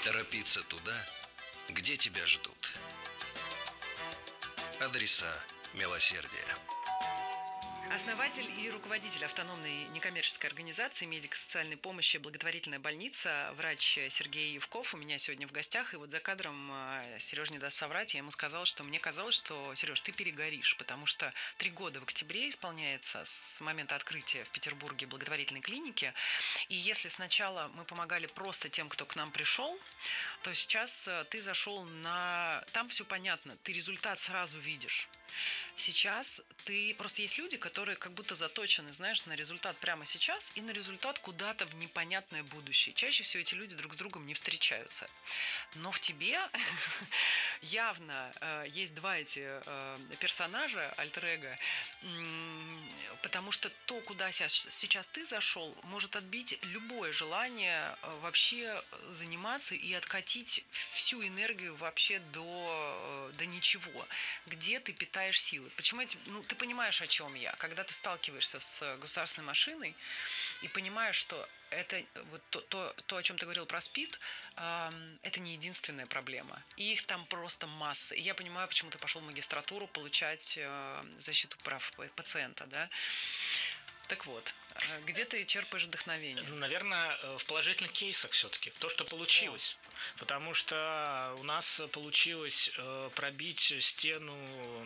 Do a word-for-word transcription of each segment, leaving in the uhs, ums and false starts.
Торопиться туда, где тебя ждут. Адреса милосердия. Основатель и руководитель автономной некоммерческой организации медико-социальной помощи «Благотворительная больница», врач Сергей Евков у меня сегодня в гостях. И вот за кадром Сереж не даст соврать. Я ему сказала, что мне казалось, что, Сереж, ты перегоришь, потому что три года в октябре исполняется с момента открытия в Петербурге благотворительной клиники. И если сначала мы помогали просто тем, кто к нам пришел, то сейчас ты зашел на... Там все понятно, ты результат сразу видишь. Сейчас ты... Просто есть люди, которые как будто заточены, знаешь, на результат прямо сейчас и на результат куда-то в непонятное будущее. Чаще всего эти люди друг с другом не встречаются. Но в тебе явно э, есть два эти э, персонажа, альтер-эго, э, потому что то, куда сейчас, сейчас ты зашел, может отбить любое желание э, вообще заниматься и откатить всю энергию вообще до, э, до ничего. Где ты питаешь силы? Почему эти, ну, ты понимаешь, о чем я, когда ты сталкиваешься с государственной машиной и понимаешь, что это вот то, то, то, о чем ты говорил про СПИД, э, это не единственная проблема. И их там просто масса. И я понимаю, почему ты пошел в магистратуру получать э, защиту прав пациента, да? Так вот, где ты черпаешь вдохновение? Наверное, в положительных кейсах все-таки. То, что получилось. О. Потому что у нас получилось пробить стену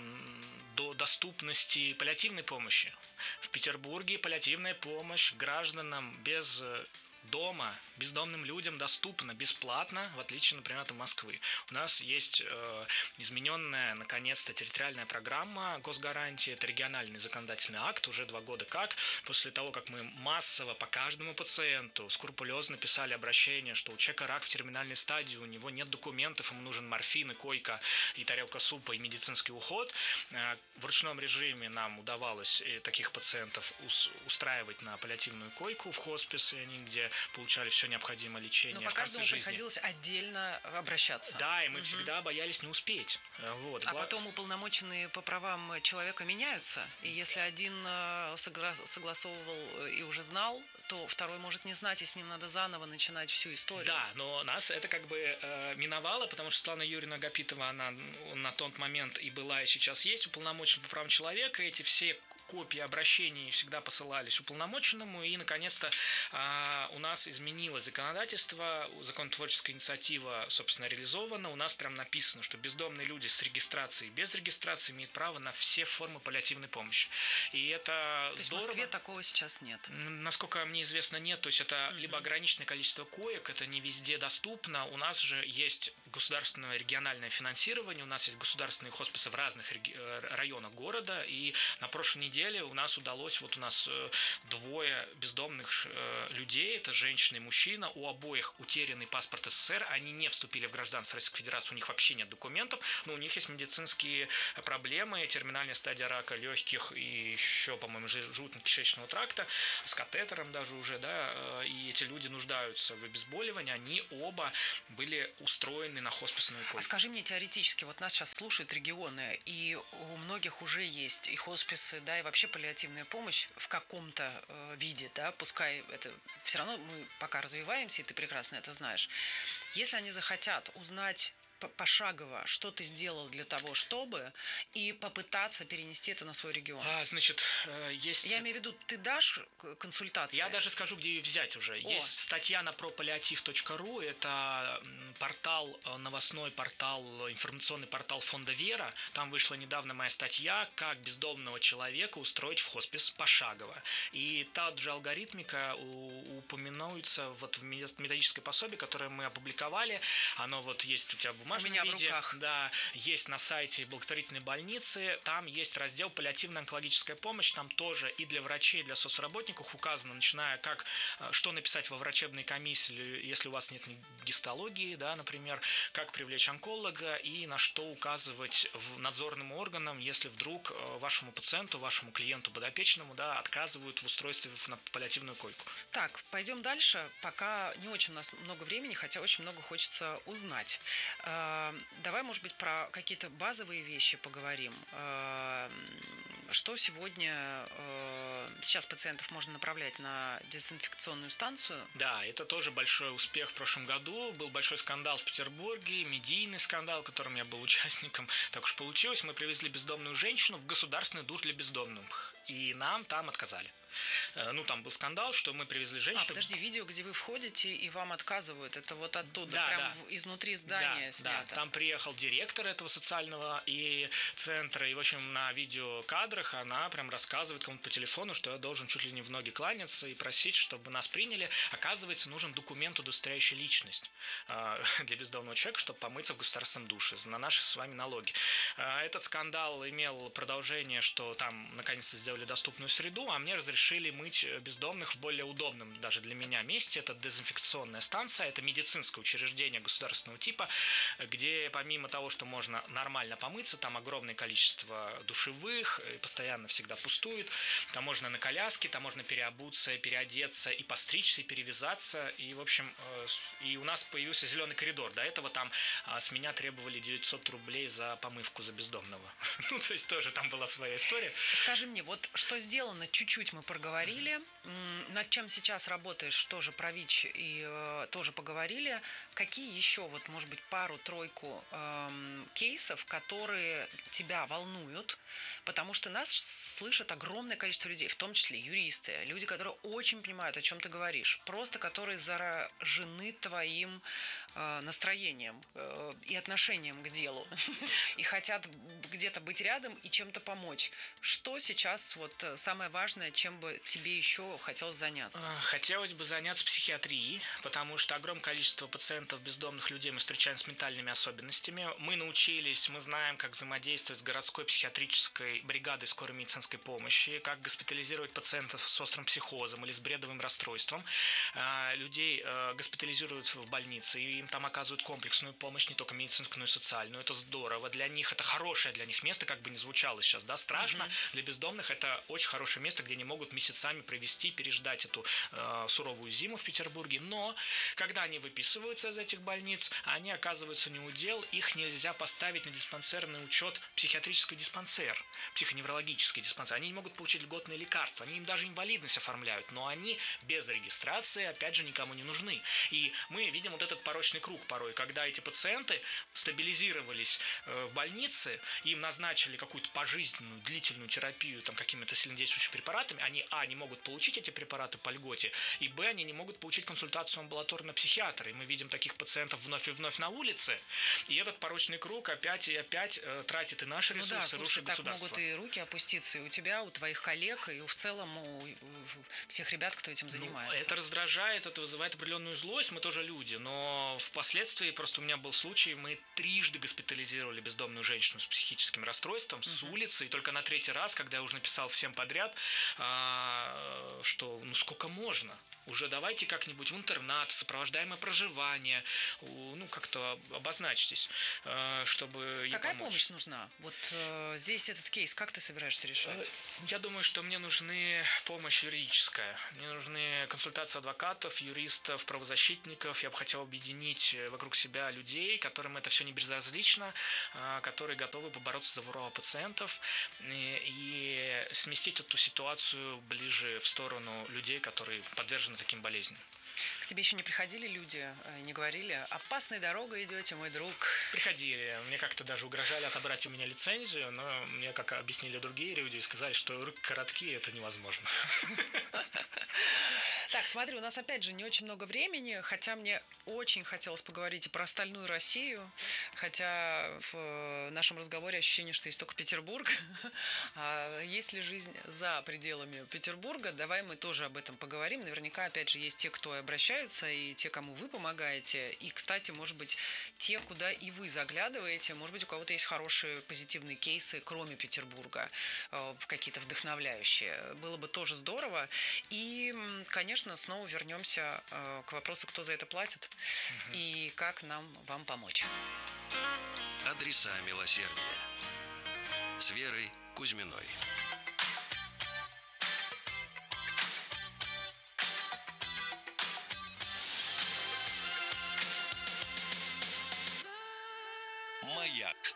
до доступности паллиативной помощи. В Петербурге паллиативная помощь гражданам без дома, бездомным людям доступна бесплатно, в отличие, например, от Москвы. У нас есть э, измененная, наконец-то, территориальная программа госгарантии. Это региональный законодательный акт, уже два года как. После того, как мы массово по каждому пациенту скрупулезно писали обращение, что у человека рак в терминальной стадии, у него нет документов, ему нужен морфин и койка, и тарелка супа, и медицинский уход. Э, в ручном режиме нам удавалось таких пациентов устраивать на паллиативную койку в хосписы, они где получали все необходимое лечение. Но по каждому приходилось отдельно обращаться. Да, и мы угу. всегда боялись не успеть. Вот. А потом уполномоченные по правам человека меняются. И если один согласовывал и уже знал, то второй может не знать, и с ним надо заново начинать всю историю. Да, но нас это как бы э, миновало, потому что Светлана Юрьевна Агапитова, она на тот момент и была, и сейчас есть уполномоченная по правам человека. Эти все копии обращений всегда посылались уполномоченному, и, наконец-то, э, у нас изменилось законодательство, законотворческая инициатива, собственно, реализована. У нас прям написано, что бездомные люди с регистрацией и без регистрации имеют право на все формы паллиативной помощи. И это то здорово. В Москве такого сейчас нет? Насколько мне известно, нет. То есть это mm-hmm. либо ограниченное количество коек, это не везде доступно. У нас же есть государственное региональное финансирование, у нас есть государственные хосписы в разных реги- районах города, и на прошлой неделе у нас удалось, вот у нас двое бездомных людей, это женщина и мужчина, у обоих утерянный паспорт СССР, они не вступили в гражданство Российской Федерации, у них вообще нет документов, но у них есть медицинские проблемы, терминальная стадия рака легких и еще, по-моему, желудочно-кишечного тракта, с катетером даже уже, да, и эти люди нуждаются в обезболивании, они оба были устроены на хосписную койку. А скажи мне теоретически, вот нас сейчас слушают регионы, и у многих уже есть и хосписы, да, и вообще паллиативная помощь в каком-то э, виде, да, пускай это все равно мы пока развиваемся, и ты прекрасно это знаешь. Если они захотят узнать пошагово, что ты сделал для того, чтобы, и попытаться перенести это на свой регион. А, значит, есть... Я имею в виду, ты дашь консультации? Я даже скажу, где ее взять уже. О. Есть статья на про паллиатив точка ру, это портал, новостной портал, информационный портал фонда «Вера». Там вышла недавно моя статья, как бездомного человека устроить в хоспис пошагово. И та же алгоритмика упоминается вот в методическое пособие, которое мы опубликовали. Оно вот есть у тебя в бумажном виде. У меня в руках. Да, есть на сайте благотворительной больницы, там есть раздел «Паллиативная онкологическая помощь», там тоже и для врачей, и для соцработников указано, начиная как, что написать во врачебной комиссии, если у вас нет гистологии, да, например, как привлечь онколога и на что указывать надзорным органам, если вдруг вашему пациенту, вашему клиенту подопечному, да, отказывают в устройстве на паллиативную койку. Так, пойдем дальше, пока не очень у нас много времени, хотя очень много хочется узнать. Давай, может быть, про какие-то базовые вещи поговорим. Что сегодня сейчас пациентов можно направлять на дезинфекционную станцию? Да, это тоже большой успех в прошлом году. Был большой скандал в Петербурге, медийный скандал, в котором я был участником. Так уж получилось, мы привезли бездомную женщину в государственный душ для бездомных. И нам там отказали. Ну, там был скандал, что мы привезли женщину. А, подожди, видео, где вы входите и вам отказывают, это вот оттуда, да, прям да. изнутри здания да, снято? Да, там приехал директор этого социального и центра, и, в общем, на видеокадрах она прям рассказывает кому-то по телефону, что я должен чуть ли не в ноги кланяться и просить, чтобы нас приняли. Оказывается, нужен документ, удостоверяющий личность э, для бездомного человека, чтобы помыться в государственном душе на наши с вами налоги. Э, этот скандал имел продолжение, что там наконец-то сделали доступную среду, а мне разрешили мыть бездомных в более удобном даже для меня месте. Это дезинфекционная станция, это медицинское учреждение государственного типа, где помимо того, что можно нормально помыться, там огромное количество душевых, постоянно всегда пустует, там можно на коляске, там можно переобуться, переодеться и постричься, и перевязаться, и, в общем, и у нас появился зеленый коридор. До этого там с меня требовали девятьсот рублей за помывку за бездомного. Ну, то есть тоже там была своя история. Скажи мне, вот что сделано, чуть-чуть мы проговорили, над чем сейчас работаешь, тоже про ВИЧ и э, тоже поговорили. Какие еще, вот, может быть, пару-тройку э, кейсов, которые тебя волнуют, потому что нас слышат огромное количество людей, в том числе юристы, люди, которые очень понимают, о чем ты говоришь, просто которые заражены твоим э, настроением э, и отношением к делу, и хотят где-то быть рядом и чем-то помочь. Что сейчас вот самое важное, чем бы тебе еще хотелось заняться? Хотелось бы заняться психиатрией, потому что огромное количество пациентов, бездомных людей мы встречаем с ментальными особенностями. Мы научились, мы знаем, как взаимодействовать с городской психиатрической бригадой скорой медицинской помощи, как госпитализировать пациентов с острым психозом или с бредовым расстройством. Людей госпитализируют в больнице, и им там оказывают комплексную помощь, не только медицинскую, но и социальную. Это здорово. Для них это хорошее для них место, как бы ни звучало сейчас, да, страшно. Mm-hmm. Для бездомных это очень хорошее место, где они могут месяцами провести, переждать эту э, суровую зиму в Петербурге. Но когда они выписываются из этих больниц, они оказываются не у дел, их нельзя поставить на диспансерный учет психиатрический диспансер, психоневрологический диспансер. Они не могут получить льготные лекарства, они им даже инвалидность оформляют, но они без регистрации, опять же, никому не нужны. И мы видим вот этот порочный круг порой, когда эти пациенты стабилизировались э, в больнице, им назначили какую-то пожизненную длительную терапию там, какими-то сильнодействующими препаратами, они, а, не могут получить эти препараты по льготе, и, б, они не могут получить консультацию амбулаторно психиатра. И мы видим таких пациентов вновь и вновь на улице, и этот порочный круг опять и опять э, тратит и наши ресурсы, ну да, слушай, рушит так государство. Могут и руки опуститься и у тебя, у твоих коллег, и в целом у всех ребят, кто этим занимается. Ну, это раздражает, это вызывает определенную злость, мы тоже люди, но впоследствии, просто у меня был случай, мы трижды госпитализировали бездомную женщину с психическим расстройством uh-huh. с улицы, и только на третий раз, когда я уже написал всем подряд, а, что ну сколько можно, уже давайте как-нибудь в интернат, сопровождаемое проживание, ну как-то обозначьтесь, чтобы ей Какая помочь. Помощь нужна? Вот э, здесь этот кейс, как ты собираешься решать? Я думаю, что мне нужны помощь юридическая, мне нужны консультации адвокатов, юристов, правозащитников. Я бы хотел объединить вокруг себя людей, которым это все не безразлично, которые готовы побороться за права пациентов и, и сместить эту ситуацию ближе в сторону людей, которые подвержены таким болезням. К тебе еще не приходили люди, не говорили, опасной дорогой идете, мой друг? Приходили. Мне как-то даже угрожали отобрать у меня лицензию, но мне, как объяснили другие люди, сказали, что руки короткие, это невозможно. Так, смотри, у нас опять же не очень много времени, хотя мне очень хотелось поговорить и про остальную Россию, хотя в нашем разговоре ощущение, что есть только Петербург. А есть ли жизнь за пределами Петербурга? Давай мы тоже об этом поговорим. Наверняка, опять же, есть те, кто обращаются, и те, кому вы помогаете. И, кстати, может быть, те, куда и вы заглядываете. Может быть, у кого-то есть хорошие позитивные кейсы, кроме Петербурга, какие-то вдохновляющие. Было бы тоже здорово. И, конечно, снова вернемся к вопросу, кто за это платит угу. и как нам вам помочь. Адреса милосердия. С Верой Кузьминой. Маяк.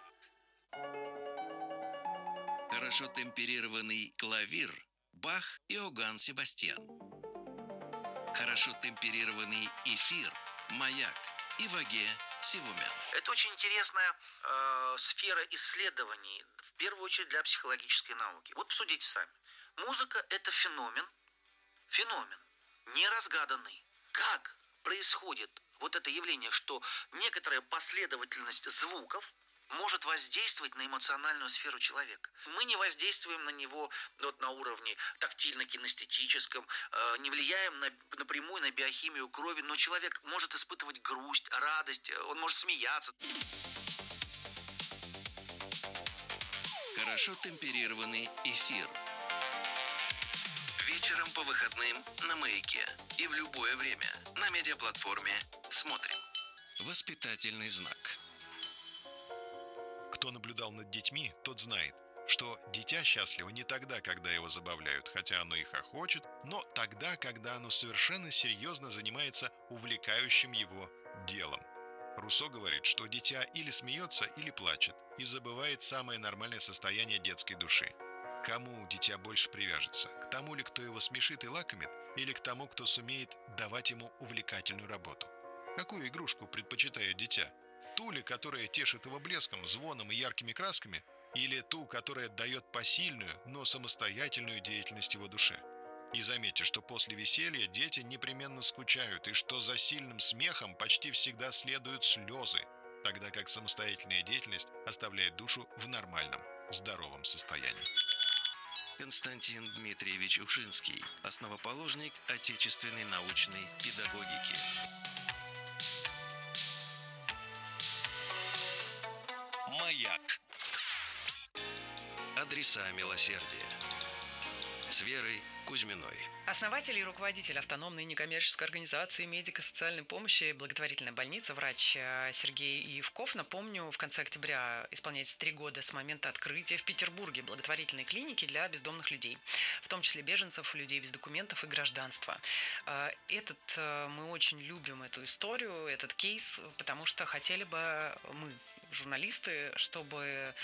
Хорошо темперированный клавир Бах и Иоганн Себастьян. Хорошо темперированный эфир Маяк и Ваге Сивумян. Это очень интересная э, сфера исследований, в первую очередь для психологической науки. Вот посудите сами. Музыка – это феномен, феномен неразгаданный. Как происходит вот это явление, что некоторая последовательность звуков может воздействовать на эмоциональную сферу человека? Мы не воздействуем на него вот, на уровне тактильно-кинестетическом, э, не влияем на, напрямую на биохимию крови, но человек может испытывать грусть, радость, он может смеяться. Хорошо темперированный эфир. Вечером по выходным на Маяке и в любое время на медиаплатформе «Смотрим». Воспитательный знак. Кто наблюдал над детьми, тот знает, что дитя счастливо не тогда, когда его забавляют, хотя оно и хохочет, но тогда, когда оно совершенно серьезно занимается увлекающим его делом. Руссо говорит, что дитя или смеется, или плачет, и забывает самое нормальное состояние детской души. Кому дитя больше привяжется? К тому ли, кто его смешит и лакомит, или к тому, кто сумеет давать ему увлекательную работу? Какую игрушку предпочитает дитя? Ту ли, которая тешит его блеском, звоном и яркими красками, или ту, которая дает посильную, но самостоятельную деятельность его душе? И заметьте, что после веселья дети непременно скучают, и что за сильным смехом почти всегда следуют слезы, тогда как самостоятельная деятельность оставляет душу в нормальном, здоровом состоянии. Константин Дмитриевич Ушинский, основоположник отечественной научной педагогики. Маяк. Адреса милосердия. С Верой Кузьминой. Основатель и руководитель автономной некоммерческой организации медико-социальной помощи «Благотворительная больница», врач Сергей Евков. Напомню, в конце октября исполняется три года с момента открытия в Петербурге благотворительной клиники для бездомных людей, в том числе беженцев, людей без документов и гражданства. Этот, мы очень любим эту историю, этот кейс, потому что хотели бы мы, журналисты, чтобы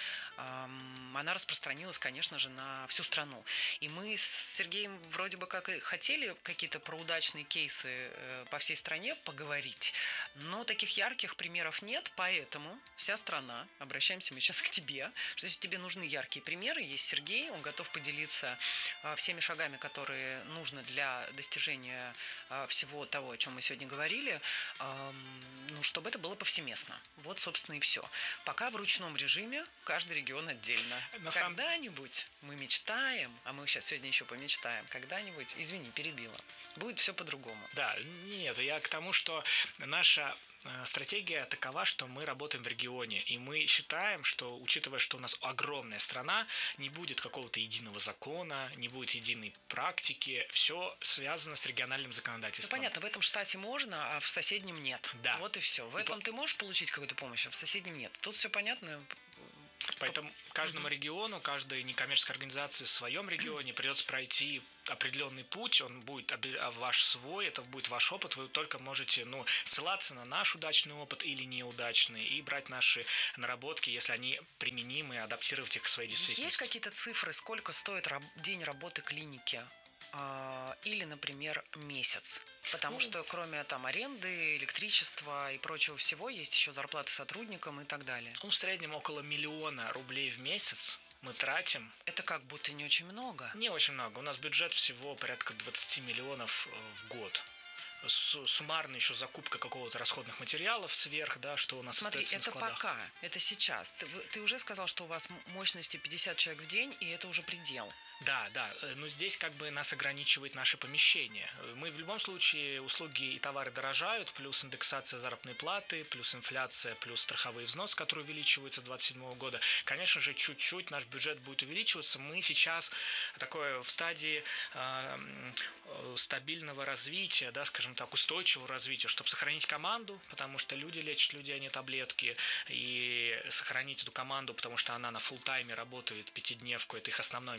эм, она распространилась, конечно же, на всю страну. И мы с Сергеем вроде бы как и хотели какие-то про удачные кейсы э, по всей стране поговорить, но таких ярких примеров нет, поэтому вся страна, обращаемся мы сейчас к тебе, что если тебе нужны яркие примеры, есть Сергей, он готов поделиться э, всеми шагами, которые нужны для достижения э, всего того, о чем мы сегодня говорили, э, ну, чтобы это было повсеместно. Вот, собственно, и все. Пока в ручном режиме, каждый регион отдельно. На когда-нибудь сам... мы мечтаем, а мы сейчас сегодня еще помечтаем, когда-нибудь, извини, перебила, будет все по-другому. Да, нет, я к тому, что наша стратегия такова, что мы работаем в регионе, и мы считаем, что, учитывая, что у нас огромная страна, не будет какого-то единого закона, не будет единой практики, все связано с региональным законодательством. Ну, понятно, в этом штате можно, а в соседнем нет. Да. Вот и все. В этом и... ты можешь получить какую-то помощь, а в соседнем нет. Тут все понятно. Поэтому каждому региону, каждой некоммерческой организации в своем регионе придется пройти определенный путь, он будет ваш свой, это будет ваш опыт, вы только можете ну, ссылаться на наш удачный опыт или неудачный и брать наши наработки, если они применимы, адаптировать их к своей действительности. Есть какие-то цифры, сколько стоит день работы клиники? Или, например, месяц. Потому ну, что кроме там аренды, электричества и прочего всего, есть еще зарплаты сотрудникам и так далее. Ну, в среднем около миллиона рублей в месяц мы тратим. Это как будто не очень много. Не очень много. У нас бюджет всего порядка двадцать миллионов в год. Суммарно еще закупка какого-то расходных материалов сверх, да, что у нас Смотри, остается на складах. Это пока, это сейчас. Ты, ты уже сказал, что у вас мощности пятьдесят человек в день, и это уже предел. Да, да, но здесь как бы нас ограничивает наше помещение. Мы в любом случае, услуги и товары дорожают, плюс индексация заработной платы, плюс инфляция, плюс страховые взносы, которые увеличиваются с двадцать седьмого года. Конечно же, чуть-чуть наш бюджет будет увеличиваться. Мы сейчас такое в стадии э, стабильного развития, да, скажем так, устойчивого развития, чтобы сохранить команду, потому что люди лечат людей, а не таблетки, и сохранить эту команду, потому что она на фулл-тайме работает, пятидневку, это их основное место работы.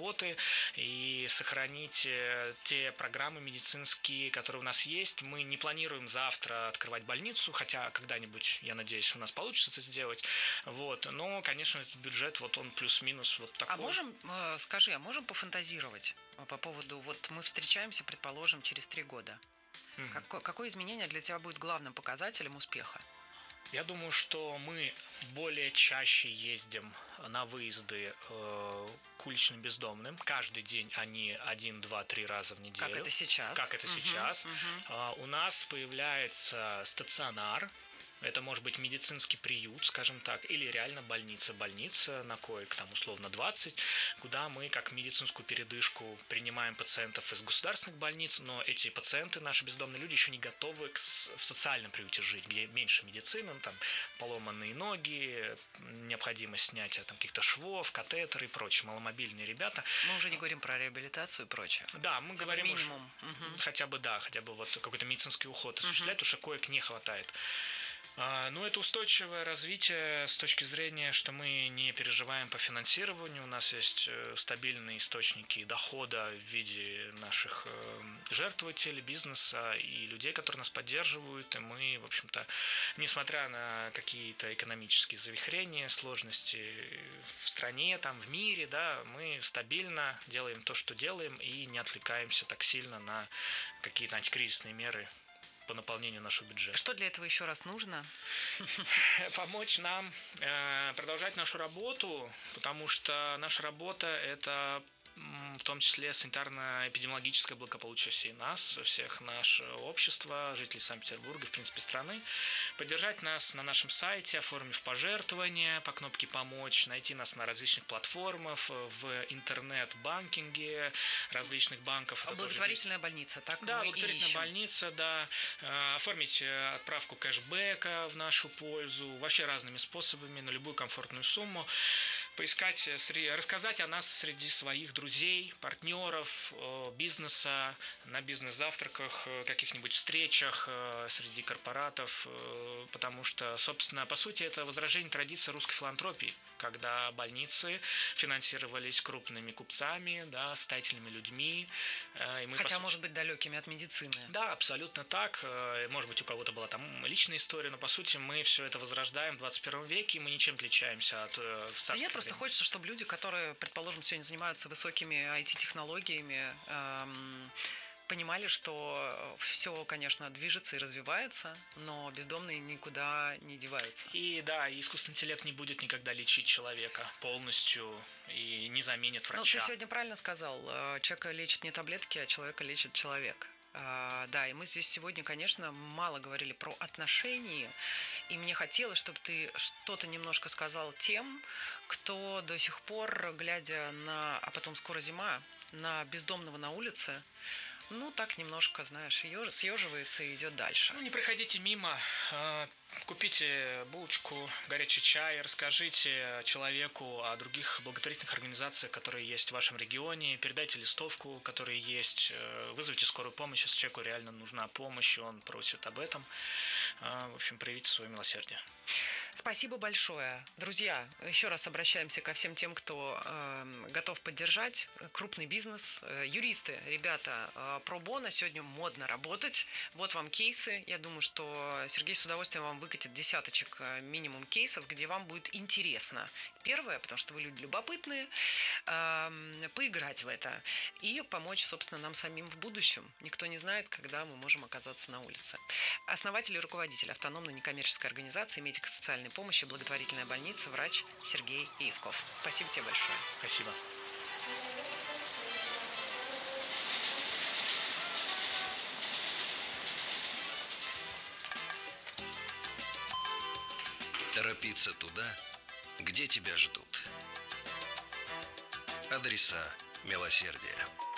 работы и сохранить те программы медицинские, которые у нас есть. Мы не планируем завтра открывать больницу, хотя когда-нибудь, я надеюсь, у нас получится это сделать. Вот. Но, конечно, этот бюджет, вот он плюс-минус вот такой. А можем, скажи, а можем пофантазировать по поводу, вот мы встречаемся, предположим, через три года. Mm-hmm. Какое, какое изменение для тебя будет главным показателем успеха? Я думаю, что мы более чаще ездим на выезды э, к уличным бездомным. Каждый день они один, два, три раза в неделю. Как это сейчас. Как это uh-huh, сейчас. Uh-huh. А, у нас появляется стационар. Это может быть медицинский приют, скажем так, или реально больница. Больница на коек, там условно двадцать, куда мы как медицинскую передышку принимаем пациентов из государственных больниц, но эти пациенты, наши бездомные люди, еще не готовы к, в социальном приюте жить, где меньше медицины, там поломанные ноги, необходимость снятия там, каких-то швов, катетеры и прочее, маломобильные ребята. Мы уже не говорим про реабилитацию и прочее. Да, мы хотя говорим минимум. Уж, угу. хотя бы, да, хотя бы вот какой-то медицинский уход осуществлять, угу. потому что коек не хватает. Ну, это устойчивое развитие с точки зрения, что мы не переживаем по финансированию. У нас есть стабильные источники дохода в виде наших жертвователей, бизнеса и людей, которые нас поддерживают. И мы, в общем-то, несмотря на какие-то экономические завихрения, сложности в стране, там, в мире, да, мы стабильно делаем то, что делаем, и не отвлекаемся так сильно на какие-то антикризисные меры по наполнению нашего бюджета. Что для этого еще раз нужно? Помочь нам э, продолжать нашу работу, потому что наша работа – это в том числе санитарно-эпидемиологическое благополучие всей нас, всех нашего общества, жителей Санкт-Петербурга, в принципе, страны. Поддержать нас на нашем сайте, оформив пожертвования по кнопке «Помочь», найти нас на различных платформах, в интернет-банкинге различных банков. Это благотворительная тоже... больница, так? Да, благотворительная больница, да. Оформить отправку кэшбэка в нашу пользу, вообще разными способами, на любую комфортную сумму. Поискать, рассказать о нас среди своих друзей, партнеров, бизнеса, на бизнес-завтраках, каких-нибудь встречах среди корпоратов, потому что, собственно, по сути, это возрождение традиции русской филантропии, когда больницы финансировались крупными купцами, да, состоятельными людьми. И мы, Хотя, по может быть, далекими от медицины. Да, абсолютно так. Может быть, у кого-то была там личная история, но, по сути, мы все это возрождаем в двадцать первом веке, и мы ничем отличаемся от царского. Просто хочется, чтобы люди, которые, предположим, сегодня занимаются высокими ай ти-технологиями, эм, понимали, что все, конечно, движется и развивается, но бездомные никуда не деваются. И да, искусственный интеллект не будет никогда лечить человека полностью и не заменит врача. Ну, ты сегодня правильно сказал, человека лечит не таблетки, а человека лечит человек. Uh, да, и мы здесь сегодня, конечно, мало говорили про отношения, и мне хотелось, чтобы ты что-то немножко сказал тем, кто до сих пор, глядя на, а потом скоро зима, на бездомного на улице, ну, так немножко, знаешь, съеживается и идет дальше. Ну, не проходите мимо, купите булочку, горячий чай, расскажите человеку о других благотворительных организациях, которые есть в вашем регионе, передайте листовку, которые есть, вызовите скорую помощь, если человеку реально нужна помощь, и он просит об этом. В общем, проявите свое милосердие. Спасибо большое. Друзья, еще раз обращаемся ко всем тем, кто э, готов поддержать крупный бизнес. Юристы, ребята, э, про-боно, сегодня модно работать. Вот вам кейсы. Я думаю, что Сергей с удовольствием вам выкатит десяточек минимум кейсов, где вам будет интересно. Первое, потому что вы люди любопытные, э, поиграть в это и помочь, собственно, нам самим в будущем. Никто не знает, когда мы можем оказаться на улице. Основатель и руководитель автономной некоммерческой организации медико-социальной помощи благотворительная больница, врач Сергей Ивков. Спасибо тебе большое. Спасибо. Торопиться туда, где тебя ждут. Адреса милосердия.